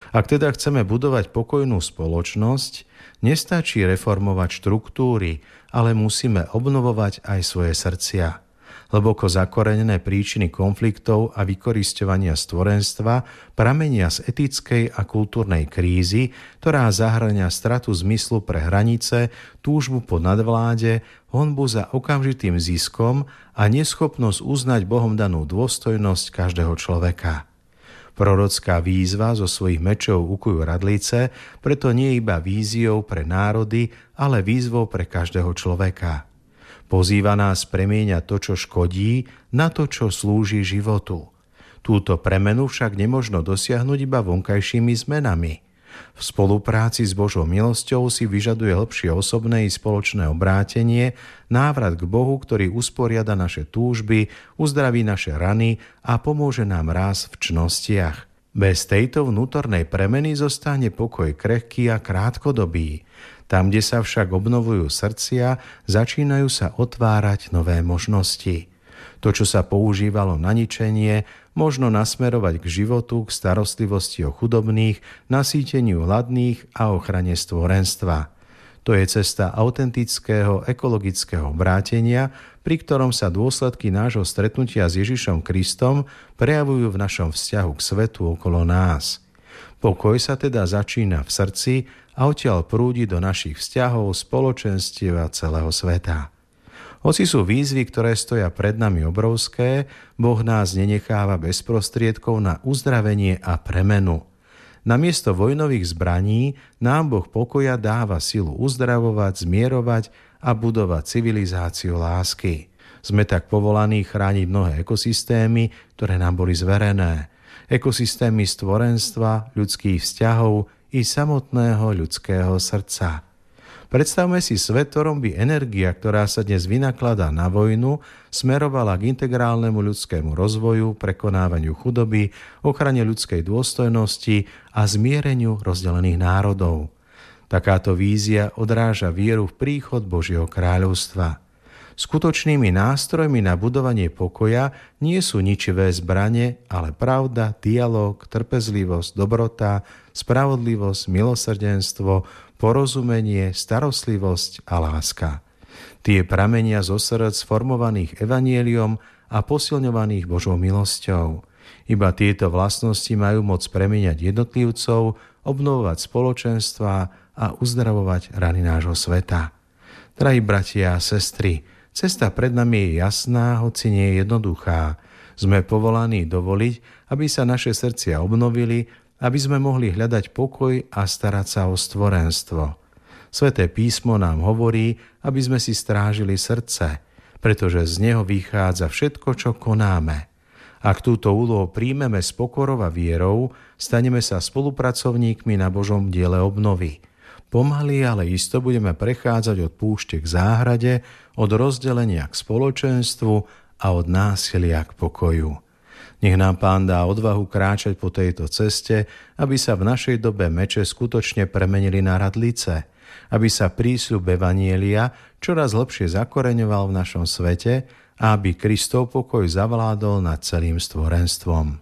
Ak teda chceme budovať pokojnú spoločnosť, nestačí reformovať štruktúry, ale musíme obnovovať aj svoje srdcia. Hlboko zakorenené príčiny konfliktov a vykorisťovania stvorenstva pramenia z etickej a kultúrnej krízy, ktorá zahŕňa stratu zmyslu pre hranice, túžbu po nadvláde, honbu za okamžitým ziskom a neschopnosť uznať Bohom danú dôstojnosť každého človeka. Prorocká výzva zo svojich mečov ukujú radlice, preto nie je iba víziou pre národy, ale výzvou pre každého človeka. Pozýva nás premieňať to, čo škodí, na to, čo slúži životu. Túto premenu však nemožno dosiahnuť iba vonkajšími zmenami. V spolupráci s Božou milosťou si vyžaduje hlbšie osobné i spoločné obrátenie, návrat k Bohu, ktorý usporiada naše túžby, uzdraví naše rany a pomôže nám raz v čnostiach. Bez tejto vnútornej premeny zostane pokoj krehký a krátkodobý. Tam, kde sa však obnovujú srdcia, začínajú sa otvárať nové možnosti. To, čo sa používalo na ničenie, možno nasmerovať k životu, k starostlivosti o chudobných, nasýteniu hladných a ochrane stvorenstva. To je cesta autentického ekologického obrátenia, pri ktorom sa dôsledky nášho stretnutia s Ježišom Kristom prejavujú v našom vzťahu k svetu okolo nás. Pokoj sa teda začína v srdci a odtiaľ prúdi do našich vzťahov, spoločenstiev a celého sveta. Hoci sú výzvy, ktoré stoja pred nami obrovské, Boh nás nenecháva bez prostriedkov na uzdravenie a premenu. Namiesto vojnových zbraní nám Boh pokoja dáva silu uzdravovať, zmierovať a budovať civilizáciu lásky. Sme tak povolaní chrániť mnohé ekosystémy, ktoré nám boli zverené. Ekosystémy stvorenstva, ľudských vzťahov i samotného ľudského srdca. Predstavme si svet, ktorom by energia, ktorá sa dnes vynakladá na vojnu, smerovala k integrálnemu ľudskému rozvoju, prekonávaniu chudoby, ochrane ľudskej dôstojnosti a zmiereniu rozdelených národov. Takáto vízia odráža vieru v príchod Božieho kráľovstva. Skutočnými nástrojmi na budovanie pokoja nie sú ničivé zbrane, ale pravda, dialóg, trpezlivosť, dobrota, spravodlivosť, milosrdenstvo, porozumenie, starostlivosť a láska. Tie pramenia zo srdc formovaných evanjeliom a posilňovaných Božou milosťou. Iba tieto vlastnosti majú moc premieňať jednotlivcov, obnovovať spoločenstva a uzdravovať rany nášho sveta. Drahí bratia a sestry, cesta pred nami je jasná, hoci nie je jednoduchá. Sme povolaní dovoliť, aby sa naše srdcia obnovili, aby sme mohli hľadať pokoj a starať sa o stvorenstvo. Sväté písmo nám hovorí, aby sme si strážili srdce, pretože z neho vychádza všetko, čo konáme. Ak túto úlohu príjmeme s pokorou a vierou, staneme sa spolupracovníkmi na Božom diele obnovy. Pomaly, ale isto budeme prechádzať od púšte k záhrade, od rozdelenia k spoločenstvu a od násilia k pokoju. Nech nám Pán dá odvahu kráčať po tejto ceste, aby sa v našej dobe meče skutočne premenili na radlice, aby sa prísľub evanjelia čoraz lepšie zakoreňoval v našom svete a aby Kristov pokoj zavládol nad celým stvorenstvom.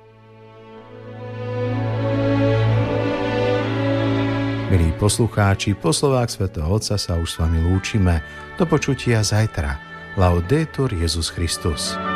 Milí poslucháči, po slovách svätého Otca sa už s vami lúčime. Do počutia zajtra. Laudetur Jesus Christus.